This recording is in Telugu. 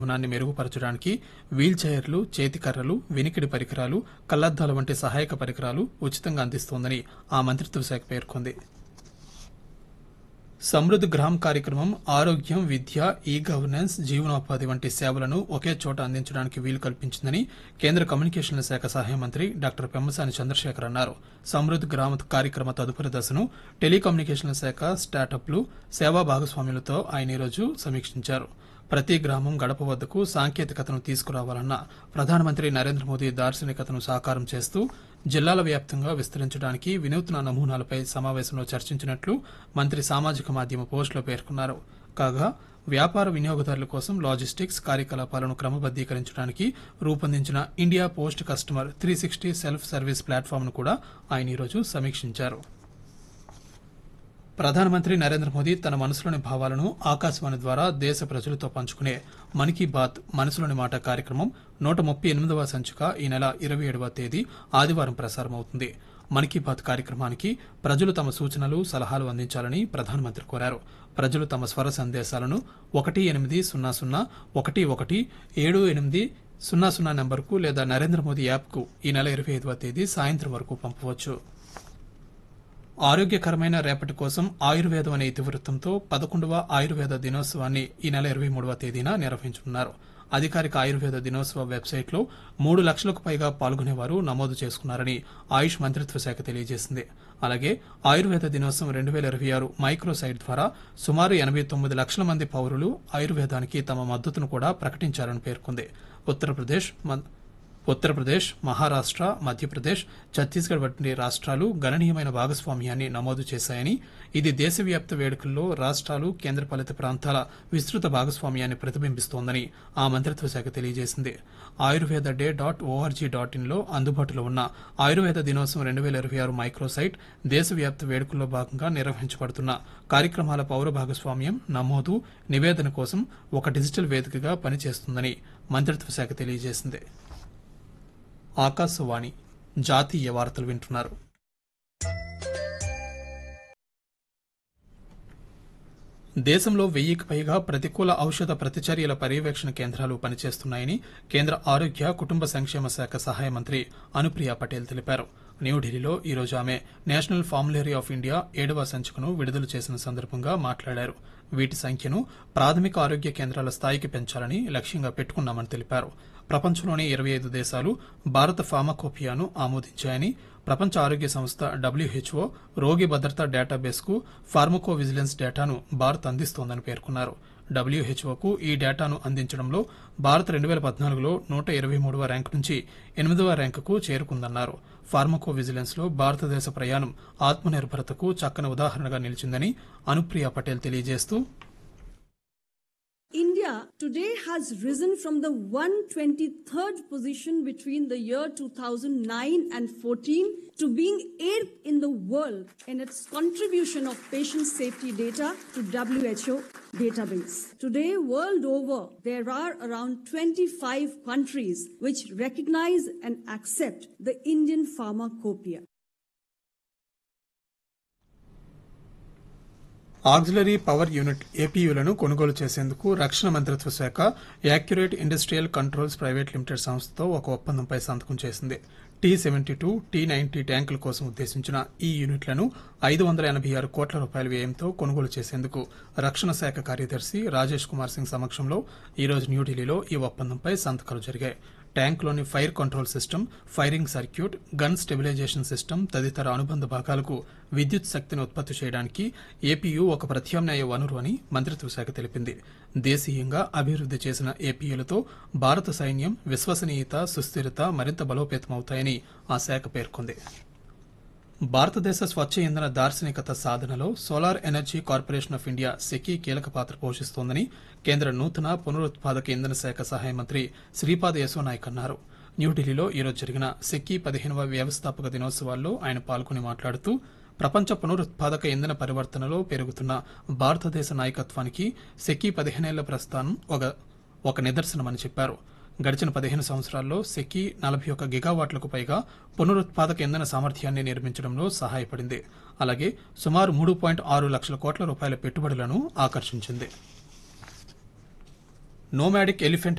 గుణాన్ని మెరుగుపరచడానికి వీల్ చైర్లు, చేతికర్రలు, వినికిడి పరికరాలు, కళ్లద్దాల వంటి సహాయక పరికరాలు ఉచితంగా అందిస్తోందని ఆ మంత్రిత్వ శాఖ పేర్కొంది. సమృద్ధ్ గ్రామ్ కార్యక్రమం ఆరోగ్యం, విద్య, ఈ గవర్నెన్స్, జీవనోపాధి వంటి సేవలను ఒకే చోట అందించడానికి వీలు కల్పించిందని కేంద్ర కమ్యూనికేషన్ల శాఖ సహాయ మంత్రి డాక్టర్ పెమ్మసాని చంద్రశేఖర్ అన్నారు. సమృద్ధ్ గ్రామ్ కార్యక్రమ తదుపరి దశను టెలికమ్యూనికేషన్ల శాఖ, స్టార్టప్లు, సేవా భాగస్వాములతో ఆయన ఈరోజు సమీక్షించారు. ప్రతి గ్రామం గడప వద్దకు సాంకేతికతను తీసుకురావాలన్న ప్రధానమంత్రి నరేంద్ర మోదీ దార్శనికతను సాకారం చేస్తూ జిల్లాల వ్యాప్తంగా విస్తరించడానికి వినూత్న నమూనాలపై సమావేశంలో చర్చించినట్లు మంత్రి సామాజిక మాధ్యమ పోస్టులో పేర్కొన్నారు. కాగా వ్యాపార వినియోగదారుల కోసం లాజిస్టిక్స్ కార్యకలాపాలను క్రమబద్దీకరించడానికి రూపొందించిన India post customer 360 self service ప్లాట్ఫామ్ను కూడా ఆయన ఈరోజు సమీక్షించారు. ప్రధానమంత్రి నరేంద్ర మోదీ తన మనసులోని భావాలను ఆకాశవాణి ద్వారా దేశ ప్రజలతో పంచుకునే మన్ కీ బాత్ మనసులోని మాట కార్యక్రమం 138వ సంచిక ఈ నెల 27వ తేదీ ఆదివారం ప్రసారమవుతుంది. మన్ కీ బాత్ కార్యక్రమానికి ప్రజలు తమ సూచనలు, సలహాలు అందించాలని ప్రధానమంత్రి కోరారు. ప్రజలు తమ స్వర సందేశాలను 1800117800 నంబర్కు లేదా నరేంద్ర మోదీ యాప్కు ఈ నెల 25వ తేదీ సాయంత్రం వరకు పంపవచ్చు. ఆరోగ్యకరమైన రేపటి కోసం ఆయుర్వేదం అనే ఇతివృత్తంతో 11వ ఆయుర్వేద దినోత్సవాన్ని ఈ నెల 23వ తేదీన నిర్వహించనున్నారు. అధికారిక ఆయుర్వేద దినోత్సవ వెబ్సైట్లో 3 లక్షలకు పైగా పాల్గొనేవారు నమోదు చేసుకున్నారని ఆయుష్ మంత్రిత్వ శాఖ తెలియజేసింది. అలాగే ఆయుర్వేద దినోత్సవం 2026 మైక్రోసైట్ ద్వారా సుమారు 89 లక్షల మంది పౌరులు ఆయుర్వేదానికి తమ మద్దతును కూడా ప్రకటించారని పేర్కొంది. ఉత్తరప్రదేశ్, మహారాష్ట్ర, మధ్యప్రదేశ్, ఛత్తీస్గఢ్ వంటి రాష్ట్రాలు గణనీయమైన భాగస్వామ్యాన్ని నమోదు చేశాయని, ఇది దేశవ్యాప్త వేడుకల్లో రాష్ట్రాలు, కేంద్రపాలిత ప్రాంతాల విస్తృత భాగస్వామ్యాన్ని ప్రతిబింబిస్తోందని ఆ మంత్రిత్వ శాఖ తెలియజేసింది. ayurveda.org.in లో అందుబాటులో ఉన్న ఆయుర్వేద దినోత్సవం 2026 మైక్రోసైట్ దేశవ్యాప్త వేడుకల్లో భాగంగా నిర్వహించబడుతున్న కార్యక్రమాల పౌర భాగస్వామ్యం, నమోదు, నివేదన కోసం ఒక డిజిటల్ వేదికగా పనిచేస్తుందని మంత్రిత్వ శాఖ తెలియజేసింది. ఆకాశవాణి జాతీయ వార్తలు వింటున్నారు. దేశంలో 1000కి పైగా ప్రతికూల ఔషధ ప్రతిచర్యల పర్యవేక్షణ కేంద్రాలు పనిచేస్తున్నాయని కేంద్ర ఆరోగ్య, కుటుంబ సంక్షేమ శాఖ సహాయ మంత్రి అనుప్రియ పటేల్ తెలిపారు. న్యూఢిల్లీలో ఈరోజు ఆమె నేషనల్ ఫార్ములరీ ఆఫ్ ఇండియా 7వ సంచికను విడుదల చేసిన సందర్భంగా మాట్లాడారు. వీటి సంఖ్యను ప్రాథమిక ఆరోగ్య కేంద్రాల స్థాయికి పెంచాలని లక్ష్యంగా పెట్టుకున్నామని తెలిపారు. ప్రపంచంలోని 25 దేశాలు భారత ఫార్మాకోపియాను ఆమోదించాయని, ప్రపంచ ఆరోగ్య సంస్థ WHO రోగి భద్రతా డేటాబేస్కు ఫార్మకో విజిలెన్స్ డేటాను భారత్ అందిస్తోందని పేర్కొన్నారు. WHOకు ఈ డేటాను అందించడంలో భారత్ 2014లో 123వ ర్యాంకు నుంచి 8వ ర్యాంకుకు చేరుకుందన్నారు. ఫార్మకో విజిలెన్స్ లో భారతదేశ ప్రయాణం ఆత్మనిర్భరతకు చక్కని ఉదాహరణగా నిలిచిందని అనుప్రియ పటేల్ తెలియజేస్తూ, India today has risen from the 123rd position between the year 2009 and 14 to being 8th in the world in its contribution of patient safety data to WHO database. Today, world over, there are around 25 countries which recognize and accept the Indian pharmacopoeia. Auxiliary power unit ఏపీయూలను కొనుగోలు చేసేందుకు రక్షణ మంత్రిత్వ శాఖ accurate industrial controls private limited సంస్థతో ఒక ఒప్పందంపై సంతకం చేసింది. T-72, T-90 ట్యాంకుల కోసం ఉద్దేశించిన ఈ యూనిట్లను 586 కోట్ల రూపాయల వ్యయంతో కొనుగోలు చేసేందుకు రక్షణ శాఖ కార్యదర్శి రాజేష్ కుమార్ సింగ్ సమక్షంలో ఈరోజు న్యూఢిల్లీలో ఈ ఒప్పందంపై సంతకాలు జరిగాయి. ట్యాంకులోని fire control system, firing circuit, gun stabilisation system తదితర అనుబంధ భాగాలకు విద్యుత్ శక్తిని ఉత్పత్తి చేయడానికి ఏపీయూ ఒక ప్రత్యామ్నాయ వనరు అని మంత్రిత్వ శాఖ తెలిపింది. దేశీయంగా అభివృద్ది చేసిన ఏపీయూలతో భారత సైన్యం విశ్వసనీయత, సుస్థిరత మరింత బలోపేతమవుతాయని ఆ శాఖ పేర్కొంది. భారతదేశ స్వచ్ఛ ఇంధన దార్శనికత సాధనలో solar energy corporation of India SECI కీలక పాత్ర పోషిస్తోందని కేంద్ర నూతన పునరుత్పాదక ఇంధన శాఖ సహాయ మంత్రి శ్రీపాద్ యశో నాయక్ అన్నారు. న్యూఢిల్లీలో ఈరోజు జరిగిన సెకీ 15వ వ్యవస్థాపక దినోత్సవాల్లో ఆయన పాల్గొని మాట్లాడుతూ, ప్రపంచ పునరుత్పాదక ఇంధన పరివర్తనలో పెరుగుతున్న భారతదేశ నాయకత్వానికి సెకీ 15 ఏళ్ల ప్రస్థానం ఒక నిదర్శనమని చెప్పారు. గడిచిన 15 సంవత్సరాల్లో సెకీ 41 గిగావాట్లకు పైగా పునరుత్పాదక ఇంధన సామర్థ్యాన్ని నిర్మించడంలో సహాయపడింది. అలాగే సుమారు 3.6 లక్షల కోట్ల రూపాయల పెట్టుబడులను ఆకర్షించింది. Nomadic elephant